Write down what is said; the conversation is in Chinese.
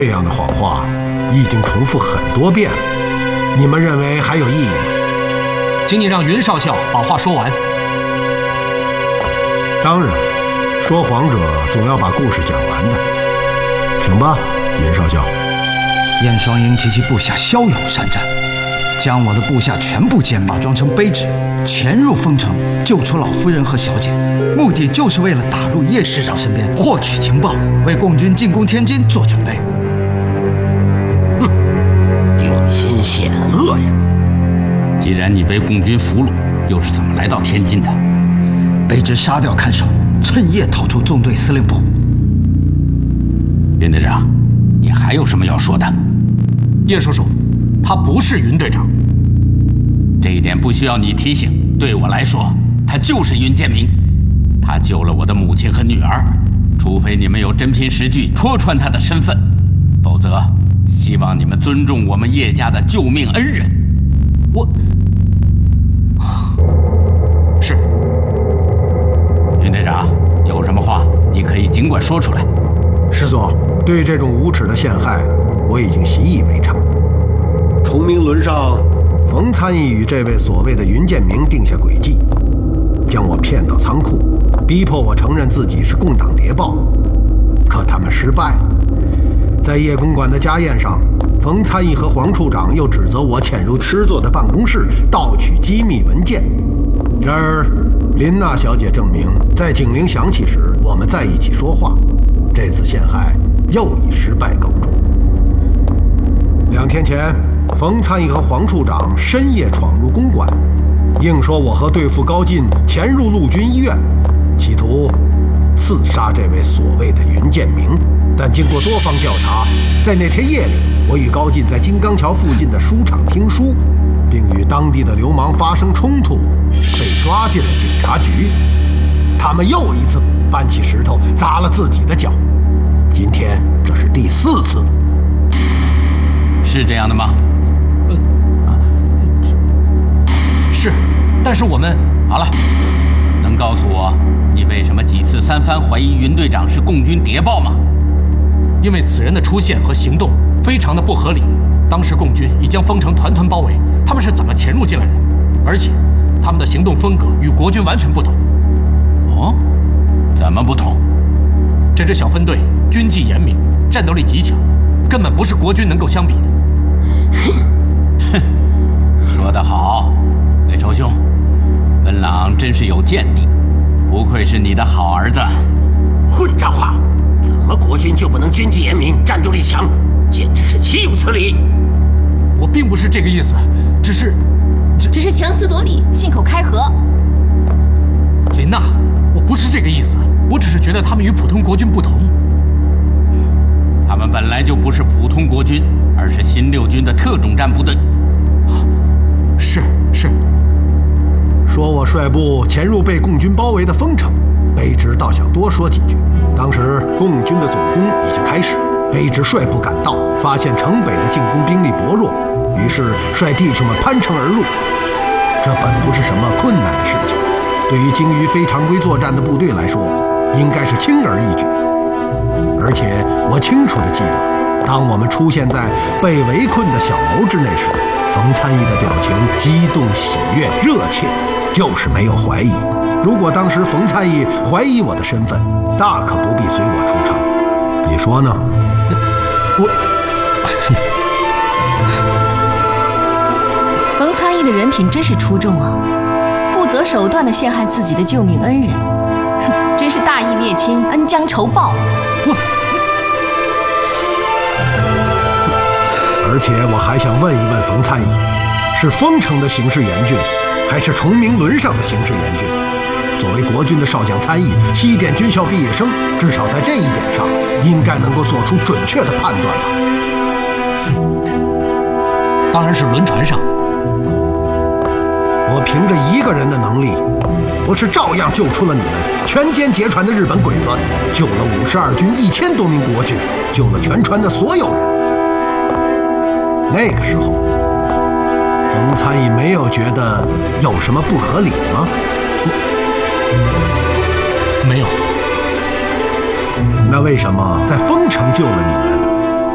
这样的谎话已经重复很多遍了，你们认为还有意义吗？ 请你让云少校把话说完。 当然，说谎者总要把故事讲完的。请吧，云少校。 燕双鹰及其部下骁勇善战，将我的部下全部歼灭，假装成卑职，潜入丰城，救出老夫人和小姐，目的就是为了打入叶师长身边，获取情报，为共军进攻天津做准备。 哼，用心险恶呀！ 既然你被共军俘虏，又是怎么来到天津的？ 卑职杀掉看守，趁夜逃出纵队司令部。 云队长，你还有什么要说的？ 叶叔叔，他不是云队长。 这一点不需要你提醒。对我来说，他就是云建明。他救了我的母亲和女儿。除非你们有真凭实据戳穿他的身份，否则，希望你们尊重我们叶家的救命恩人。 是。 云队长，有什么话你可以尽管说出来。 师座，对这种无耻的陷害，我已经习以为常。崇明轮上，冯参议与这位所谓的云建明定下诡计，将我骗到仓库，逼迫我承认自己是共党谍报。可他们失败了。在叶公馆的家宴上，冯参议和黄处长又指责我潜入师座的办公室，盗取机密文件。然而，林娜小姐证明，在警铃响起时，我们在一起说话。这次陷害又以失败告终。2天前，冯参议和黄处长深夜闯入公馆，硬说我和对付高进潜入陆军医院，企图刺杀这位所谓的云建明。但经过多方调查，在那天夜里，我与高进在金刚桥附近的书场听书，并与当地的流氓发生冲突，被抓进了警察局。他们又一次搬起石头砸了自己的脚，今天这是第4次。 是这样的吗？ 是，但是我们…… 好了，能告诉我你为什么几次3番怀疑云队长是共军谍报吗？ 因为此人的出现和行动非常的不合理。当时共军已将丰城团团包围，他们是怎么潜入进来的？而且，他们的行动风格与国军完全不同。 哦，怎么不同？ 这支小分队军纪严明，战斗力极强，根本不是国军能够相比的。 哼，说得好，魏仇兄，文朗真是有见地，不愧是你的好儿子。 混账话！怎么国军就不能军纪严明、战斗力强？简直是岂有此理！ 我并不是这个意思，只是强词夺理、信口开河。 林娜，我不是这个意思，我只是觉得他们与普通国军不同。 他们本来就不是普通国军，而是新6军的特种战部队。 是。 说我率部潜入被共军包围的丰城，卑职倒想多说几句。当时共军的总攻已经开始，卑职率部赶到，发现城北的进攻兵力薄弱，于是率弟兄们攀城而入。这本不是什么困难的事情，对于精于非常规作战的部队来说，应该是轻而易举。而且我清楚地记得，当我们出现在被围困的小楼之内时，冯参议的表情激动、喜悦、热切，就是没有怀疑。如果当时冯参议怀疑我的身份，大可不必随我出城。你说呢？ 冯参议的人品真是出众啊，不择手段地陷害自己的救命恩人，哼，真是大义灭亲，恩将仇报。 而且我还想问一问冯参议，是丰城的形势严峻，还是崇明轮上的形势严峻？作为国军的少将参议，西点军校毕业生，至少在这一点上，应该能够做出准确的判断吧？ 当然是轮船上。 我凭着一个人的能力，我是照样救出了你们全歼劫船的日本鬼子，救了52军1000多名国军，救了全船的所有人。那个时候，冯参议没有觉得有什么不合理吗？ 没有。 那为什么在丰城救了你们，